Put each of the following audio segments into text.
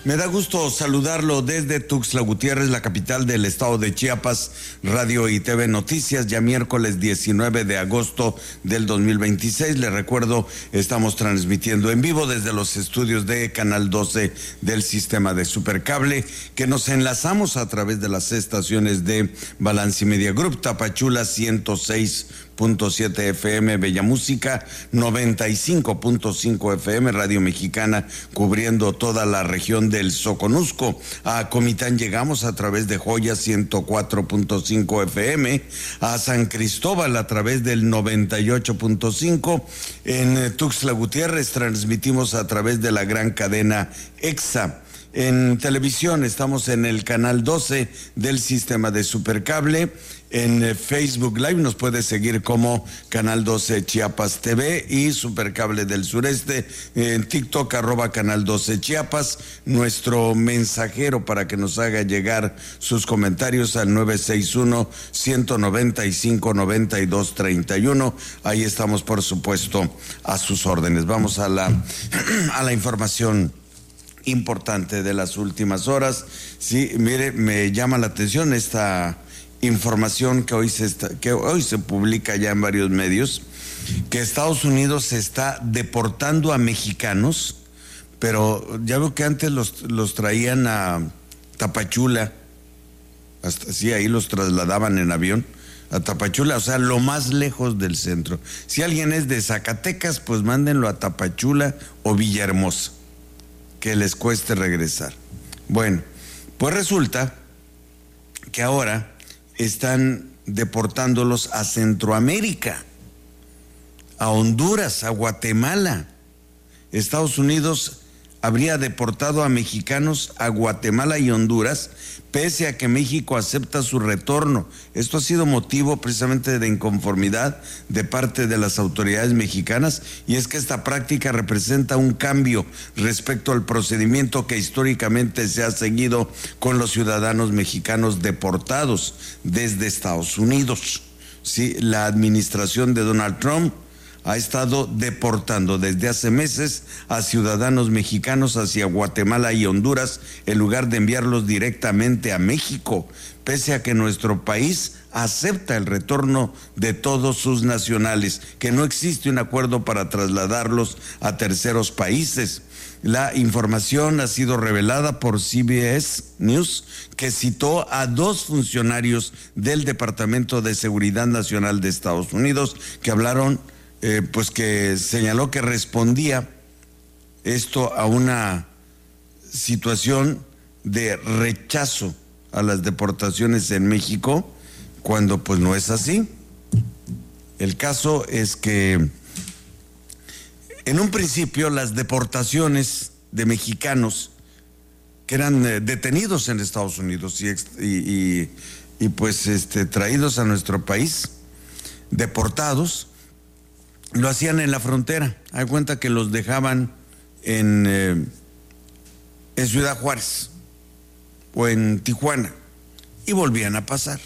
Me da gusto saludarlo desde Tuxtla Gutiérrez, la capital del estado de Chiapas, Radio y TV Noticias, ya miércoles 19 de agosto del 2026. Les recuerdo, estamos transmitiendo en vivo desde los estudios de Canal 12 del sistema de Supercable, que nos enlazamos a través de las estaciones de Balance Media Group, Tapachula 106.7 FM, Bella Música 95.5 FM, Radio Mexicana, cubriendo toda la región del Soconusco. A Comitán llegamos a través de Joya 104.5 FM, a San Cristóbal a través del 98.5, en Tuxtla Gutiérrez transmitimos a través de la gran cadena EXA. En televisión estamos en el canal 12 del sistema de Supercable. En Facebook Live nos puede seguir como Canal 12 Chiapas TV y Supercable del Sureste. En TikTok @Canal 12 Chiapas. Nuestro mensajero para que nos haga llegar sus comentarios al 961-195-9231. Ahí estamos, por supuesto, a sus órdenes. Vamos a la información importante de las últimas horas. Sí, mire, me llama la atención esta información que hoy se publica ya en varios medios, que Estados Unidos está deportando a mexicanos, pero ya veo que antes los traían a Tapachula, hasta sí, ahí los trasladaban en avión a Tapachula, o sea, lo más lejos del centro. Si alguien es de Zacatecas, pues mándenlo a Tapachula o Villahermosa, que les cueste regresar. Bueno, pues resulta que ahora están deportándolos a Centroamérica, a Honduras, a Guatemala. Estados Unidos habría deportado a mexicanos a Guatemala y Honduras, pese a que México acepta su retorno. Esto ha sido motivo precisamente de inconformidad de parte de las autoridades mexicanas, y es que esta práctica representa un cambio respecto al procedimiento que históricamente se ha seguido con los ciudadanos mexicanos deportados desde Estados Unidos. Sí, la administración de Donald Trump ha estado deportando desde hace meses a ciudadanos mexicanos hacia Guatemala y Honduras en lugar de enviarlos directamente a México, pese a que nuestro país acepta el retorno de todos sus nacionales, que no existe un acuerdo para trasladarlos a terceros países. La información ha sido revelada por CBS News, que citó a 2 funcionarios del Departamento de Seguridad Nacional de Estados Unidos que hablaron, pues que señaló que respondía esto a una situación de rechazo a las deportaciones en México, cuando pues no es así. El caso es que en un principio las deportaciones de mexicanos que eran detenidos en Estados Unidos y traídos a nuestro país, deportados, lo hacían en la frontera. Hay cuenta que los dejaban en Ciudad Juárez o en Tijuana y volvían a pasar.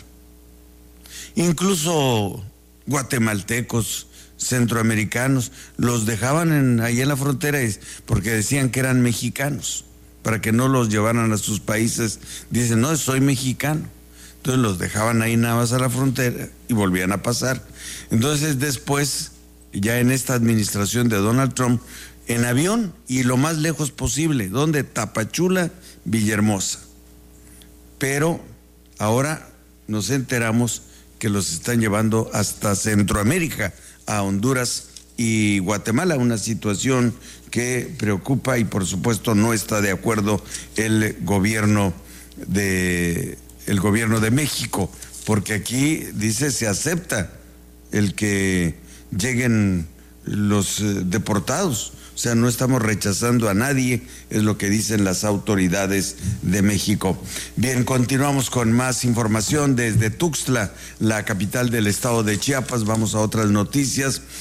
Incluso guatemaltecos, centroamericanos, los dejaban ahí en la frontera porque decían que eran mexicanos, para que no los llevaran a sus países. Dicen, no, soy mexicano. Entonces los dejaban ahí nada más a la frontera y volvían a pasar. Entonces después, ya en esta administración de Donald Trump, en avión y lo más lejos posible, donde Tapachula, Villahermosa. Pero ahora nos enteramos que los están llevando hasta Centroamérica, a Honduras y Guatemala, una situación que preocupa y por supuesto no está de acuerdo el gobierno de México, porque aquí dice se acepta el que lleguen los deportados. O sea, no estamos rechazando a nadie, es lo que dicen las autoridades de México. Bien, continuamos con más información desde Tuxtla, la capital del estado de Chiapas. Vamos a otras noticias.